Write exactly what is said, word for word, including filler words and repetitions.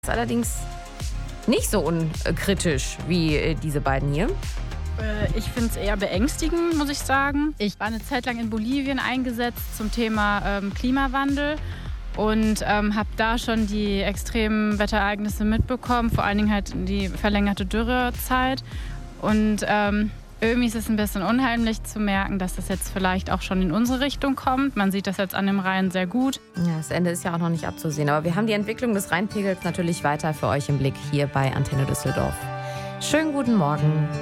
Ist allerdings nicht so unkritisch wie äh, diese beiden hier. Ich finde es eher beängstigend, muss ich sagen. Ich war eine Zeit lang in Bolivien eingesetzt zum Thema ähm, Klimawandel und ähm, habe da schon die extremen Wetterereignisse mitbekommen, vor allen Dingen halt die verlängerte Dürrezeit. Und ähm, irgendwie ist es ein bisschen unheimlich zu merken, dass das jetzt vielleicht auch schon in unsere Richtung kommt. Man sieht das jetzt an dem Rhein sehr gut. Ja, das Ende ist ja auch noch nicht abzusehen. Aber wir haben die Entwicklung des Rheinpegels natürlich weiter für euch im Blick hier bei Antenne Düsseldorf. Schönen guten Morgen.